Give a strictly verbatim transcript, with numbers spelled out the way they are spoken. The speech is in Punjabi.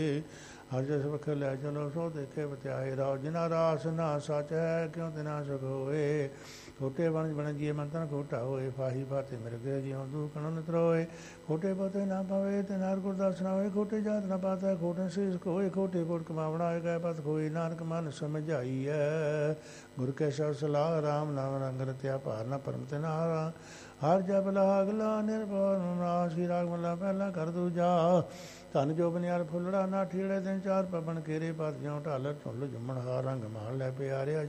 ਹਰ ਜਸ ਵਖ ਲੈ ਚਲੋ ਸੋ ਦੇਖੇ ਬਤਿਆਏ ਰਾਉ ਜਿਨਾ ਰਾਸ ਨਾ ਸੱਚ ਹੈ ਕਿਉਂ ਤਿਨਾ ਸੁਖ ਹੋਏ। ਖੋਟੇ ਬਣ ਬਣ ਜੀਏ ਮੰਤਨ ਖੋਟਾ ਹੋਏ ਫਾਹੀ ਫਾਤੇ ਮਿਰਗੇ ਜਿਉ ਦੂ ਕਣ ਤਰੋਏ। ਖੋਟੇ ਪਤੇ ਨਾ ਪਵੇ ਤੇ ਨਾਰ ਗੁਰਦਾਸ ਨਾ ਹੋਏ। ਖੋਟੇ ਜਾਤ ਨਾ ਪਾਤਾ ਖੋਟੇ ਸੀਸ ਕੋਏ। ਖੋਟੇ ਕੋਟ ਕਮਾਵਣਾ ਹੋਏ ਗਏ ਪਤ ਖੋਈ। ਨਾਨਕ ਮਨ ਸਮਝਾਈ ਹੈ ਗੁਰ ਕੇ ਸ਼ਬਦ ਸਲਾਹ ਰਾਮ ਨਾਮ ਰੰਗ ਰਤਿਆ ਭਾਰ ਨਾ ਪਰਮ ਤੇ ਨਾ ਹਰ ਜਪ ਲਾਗਲਾ ਨਿਰਭਉ ਨਾਮ ਸ਼੍ਰੀ ਰਾਗ ਮੱਲਾ ਪਹਿਲਾ ਕਰ ਦੂਜਾ। ਧਨ ਜੋ ਬਨਿਆਰ ਫੁੱਲੜਾ ਨਾ ਠੀੜੇ ਦਿਨ ਚਾਰ ਪਵਨ ਕੇਰੇ ਪਤ ਜਿਉ ਢਾਲਰ ਢੁੱਲ ਜੁਮਣ ਹਾਰ ਰੰਗ ਮਾਲ ਲੈ ਪਿਆਰਿਆ